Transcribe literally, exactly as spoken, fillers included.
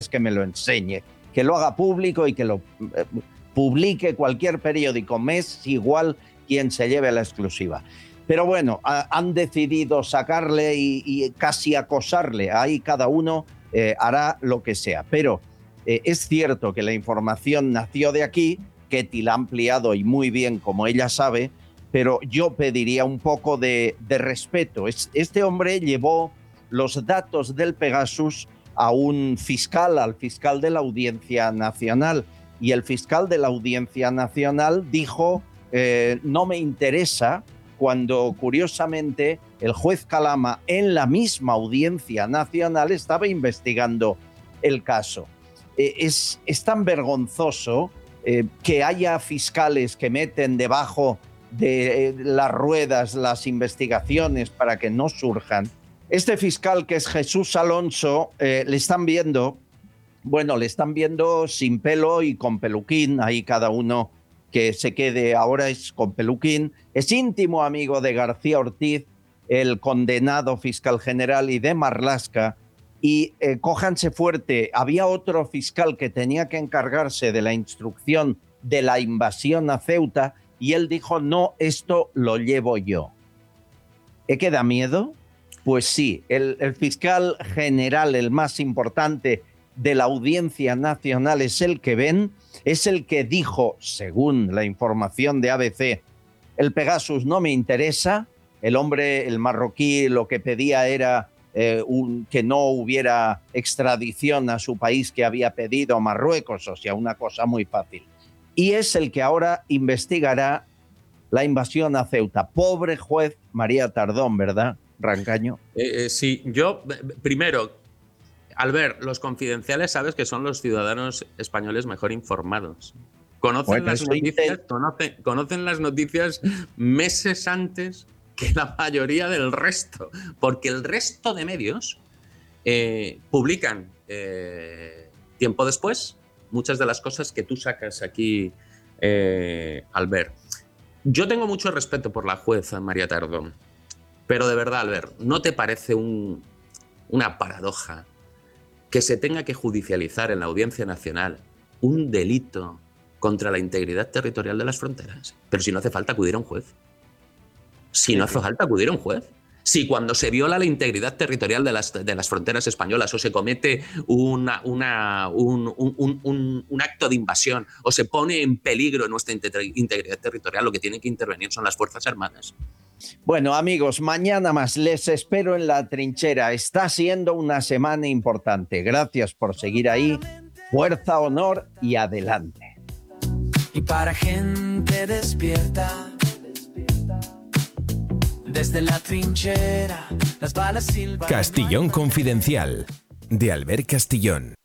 que me lo enseñe, que lo haga público y que lo eh, publique cualquier periódico. Me es igual quien se lleve la exclusiva. Pero bueno, a, han decidido sacarle y, y casi acosarle. Ahí cada uno eh, hará lo que sea. Pero eh, es cierto que la información nació de aquí, Ketty la ha ampliado y muy bien, como ella sabe, pero yo pediría un poco de, de respeto. Es, este hombre llevó los datos del Pegasus a un fiscal, al fiscal de la Audiencia Nacional, y el fiscal de la Audiencia Nacional dijo, eh, no me interesa, cuando curiosamente el juez Calama en la misma Audiencia Nacional estaba investigando el caso. Eh, es, es tan vergonzoso eh, que haya fiscales que meten debajo de eh, las ruedas las investigaciones para que no surjan. Este fiscal, que es Jesús Alonso, eh, le están viendo, bueno, le están viendo sin pelo y con peluquín, ahí cada uno que se quede, ahora es con peluquín, es íntimo amigo de García Ortiz, el condenado fiscal general, y de Marlaska, y eh, cójanse fuerte. Había otro fiscal que tenía que encargarse de la instrucción de la invasión a Ceuta, y él dijo, no, esto lo llevo yo. ¿Eh, que da miedo? Pues sí, el, el fiscal general, el más importante de la Audiencia Nacional, es el que ven, es el que dijo, según la información de A B C, el Pegasus no me interesa. El hombre, el marroquí, lo que pedía era eh, un, que no hubiera extradición a su país que había pedido a Marruecos, o sea, una cosa muy fácil. Y es el que ahora investigará la invasión a Ceuta. Pobre juez María Tardón, ¿verdad, Rancaño? Eh, eh, sí, yo, primero, Albert, los confidenciales sabes que son los ciudadanos españoles mejor informados. Conocen, bueno, las noticias, te... conocen, conocen las noticias meses antes que la mayoría del resto, porque el resto de medios eh, publican eh, tiempo después muchas de las cosas que tú sacas aquí, eh, Albert. Yo tengo mucho respeto por la jueza María Tardón, pero de verdad, Albert, ¿no te parece un, una paradoja que se tenga que judicializar en la Audiencia Nacional un delito contra la integridad territorial de las fronteras? Pero si no hace falta acudir a un juez. Si no hace falta acudir a un juez. Si cuando se viola la integridad territorial de las, de las fronteras españolas o se comete una, una, un, un, un, un acto de invasión o se pone en peligro nuestra integridad territorial, lo que tienen que intervenir son las Fuerzas Armadas. Bueno, amigos, mañana más. Les espero en la trinchera. Está siendo una semana importante. Gracias por seguir ahí. Fuerza, honor y adelante. Y para gente despierta, desde la trinchera, las balas silban. Castillón Confidencial, de Albert Castillón.